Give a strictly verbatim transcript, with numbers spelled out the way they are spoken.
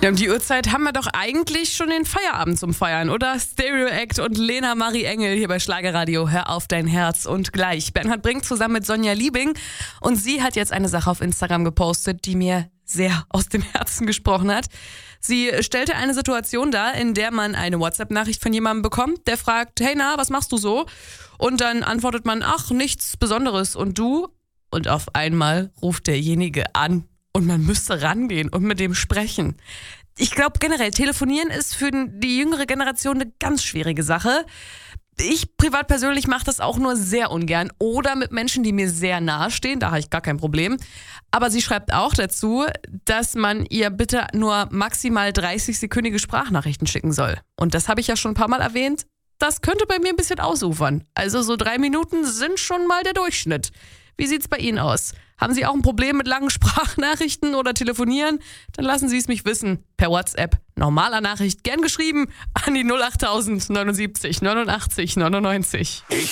Ja, um die Uhrzeit haben wir doch eigentlich schon den Feierabend zum Feiern, oder? Stereo Act und Lena Marie Engel hier bei Schlagerradio. Hör auf dein Herz und gleich. Bernhard Brink zusammen mit Sonja Liebing. Und sie hat jetzt eine Sache auf Instagram gepostet, die mir sehr aus dem Herzen gesprochen hat. Sie stellte eine Situation dar, in der man eine WhatsApp-Nachricht von jemandem bekommt, der fragt, hey na, was machst du so? Und dann antwortet man, ach, nichts Besonderes. Und du? Und auf einmal ruft derjenige an. Und man müsste rangehen und mit dem sprechen. Ich glaube generell, telefonieren ist für die jüngere Generation eine ganz schwierige Sache. Ich privat persönlich mache das auch nur sehr ungern oder mit Menschen, die mir sehr nahe stehen, da habe ich gar kein Problem. Aber sie schreibt auch dazu, dass man ihr bitte nur maximal dreißig-sekündige Sprachnachrichten schicken soll. Und das habe ich ja schon ein paar Mal erwähnt, das könnte bei mir ein bisschen ausufern. Also so drei Minuten sind schon mal der Durchschnitt. Wie sieht's bei Ihnen aus? Haben Sie auch ein Problem mit langen Sprachnachrichten oder Telefonieren? Dann lassen Sie es mich wissen. Per WhatsApp, normaler Nachricht, gern geschrieben an die null acht null null neunundsiebzig neunundachtzig neunundneunzig.